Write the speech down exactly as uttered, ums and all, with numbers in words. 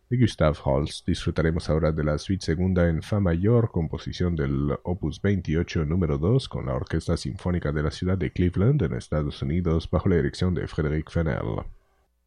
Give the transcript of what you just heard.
de Gustav Holst. Disfrutaremos ahora de la suite segunda en Fa mayor, composición del Opus veintiocho número dos, con la Orquesta Sinfónica de la ciudad de Cleveland, en Estados Unidos, bajo la dirección de Frédéric Fennell.